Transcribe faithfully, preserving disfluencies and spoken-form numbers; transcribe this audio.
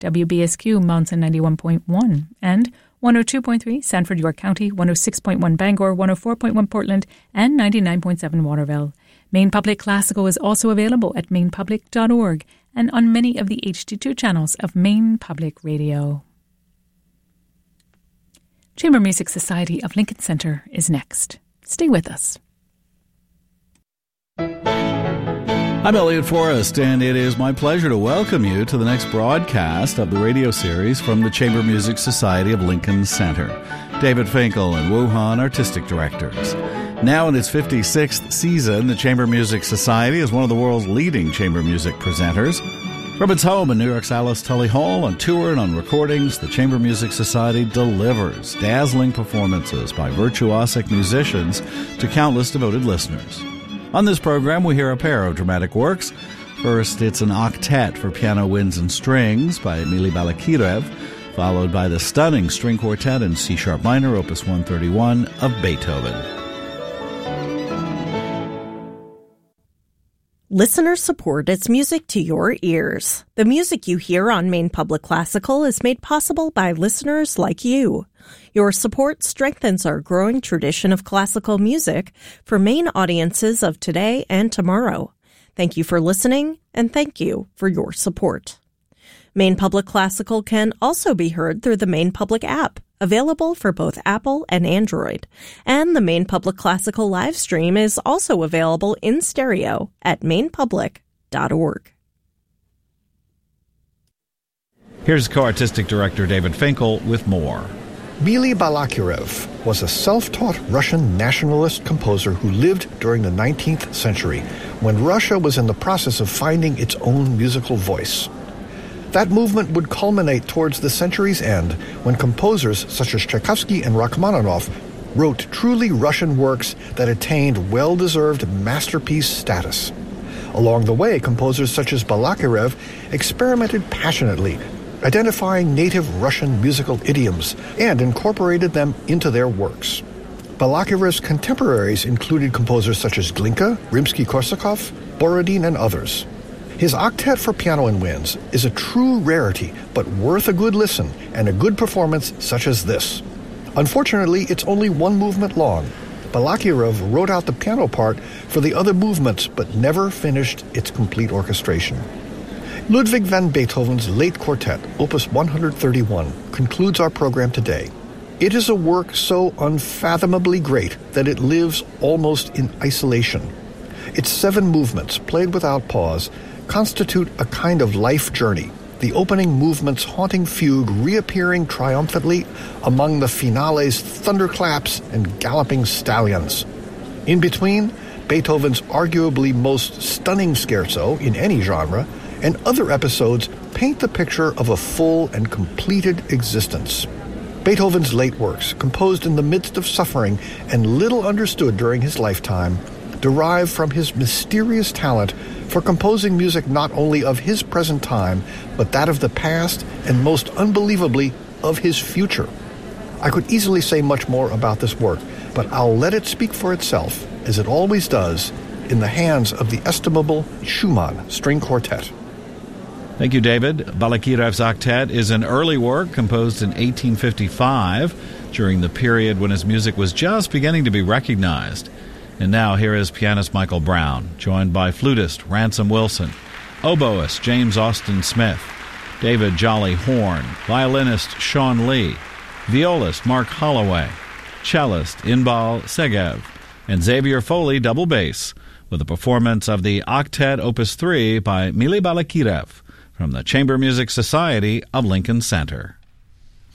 W B S Q Monson ninety-one point one, and one oh two point three Sanford, York County, one oh six point one Bangor, one oh four point one Portland, and ninety-nine point seven Waterville. Maine Public Classical is also available at maine public dot org and on many of the H D two channels of Maine Public Radio. Chamber Music Society of Lincoln Center is next. Stay with us. I'm Elliot Forrest, and it is my pleasure to welcome you to the next broadcast of the radio series from the Chamber Music Society of Lincoln Center. David Finkel and Wu Han, artistic directors. Now in its fifty-sixth season, the Chamber Music Society is one of the world's leading chamber music presenters. From its home in New York's Alice Tully Hall, on tour and on recordings, the Chamber Music Society delivers dazzling performances by virtuosic musicians to countless devoted listeners. On this program, we hear a pair of dramatic works. First, it's an octet for piano, winds, and strings by Emily Balakirev, followed by the stunning string quartet in C-sharp minor, opus one thirty-one, of Beethoven. Listener support is music to your ears. The music you hear on Maine Public Classical is made possible by listeners like you. Your support strengthens our growing tradition of classical music for Maine audiences of today and tomorrow. Thank you for listening, and thank you for your support. Maine Public Classical can also be heard through the Maine Public app, available for both Apple and Android. And the Maine Public Classical live stream is also available in stereo at maine public dot org. Here's co-artistic director David Finkel with more. Mily Balakirev was a self-taught Russian nationalist composer who lived during the nineteenth century, when Russia was in the process of finding its own musical voice. That movement would culminate towards the century's end when composers such as Tchaikovsky and Rachmaninoff wrote truly Russian works that attained well-deserved masterpiece status. Along the way, composers such as Balakirev experimented passionately, identifying native Russian musical idioms and incorporated them into their works. Balakirev's contemporaries included composers such as Glinka, Rimsky-Korsakov, Borodin, and others. His octet for piano and winds is a true rarity, but worth a good listen and a good performance such as this. Unfortunately, it's only one movement long. Balakirev wrote out the piano part for the other movements, but never finished its complete orchestration. Ludwig van Beethoven's Late Quartet, opus one thirty-one, concludes our program today. It is a work so unfathomably great that it lives almost in isolation. Its seven movements, played without pause, constitute a kind of life journey, the opening movement's haunting fugue reappearing triumphantly among the finale's thunderclaps and galloping stallions. In between, Beethoven's arguably most stunning scherzo in any genre, and other episodes paint the picture of a full and completed existence. Beethoven's late works, composed in the midst of suffering and little understood during his lifetime, derive from his mysterious talent for composing music not only of his present time, but that of the past and most unbelievably of his future. I could easily say much more about this work, but I'll let it speak for itself, as it always does, in the hands of the estimable Schumann String Quartet. Thank you, David. Balakirev's octet is an early work composed in eighteen fifty-five, during the period when his music was just beginning to be recognized. And now here is pianist Michael Brown, joined by flutist Ransom Wilson, oboist James Austin Smith, David Jolly Horn, violinist Sean Lee, violist Mark Holloway, cellist Inbal Segev, and Xavier Foley double bass, with a performance of the Octet Opus three by Mily Balakirev from the Chamber Music Society of Lincoln Center.